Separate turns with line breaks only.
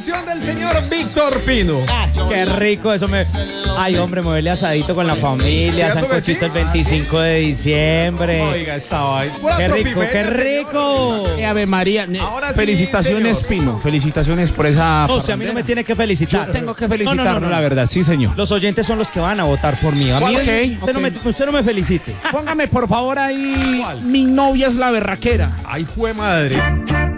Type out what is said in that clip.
canción del señor Víctor Pino.
Ah, qué rico eso Ay, hombre, moverle asadito con la familia,
¿Cierto que
sancochito
sí?
el 25 de diciembre.
Oiga, estaba ahí.
Qué rico, qué rico.
Ave María.
Ahora sí,
Felicitaciones,
señor.
Pino. Felicitaciones por esa.
No, usted a mí no me tiene que felicitar.
Yo tengo que felicitarlo, la verdad, sí, señor.
Los oyentes son los que van a votar por mí. A mí
Ok,
usted no me felicite.
Póngame, por favor, ahí.
¿Cuál?
Mi novia es la berraquera.
Ay, fue madre.